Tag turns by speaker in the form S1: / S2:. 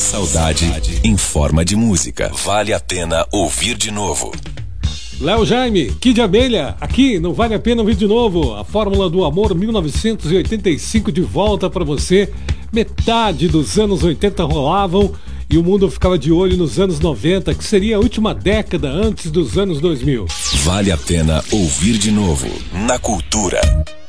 S1: saudade em forma de música. Vale a pena ouvir de novo.
S2: Léo Jaime, Kid Abelha, aqui não vale a pena ouvir de novo. A Fórmula do Amor 1985 de volta pra você. Metade dos anos 80 rolavam e o mundo ficava de olho nos anos 90, que seria a última década antes dos anos 2000.
S1: Vale a pena ouvir de novo na Cultura.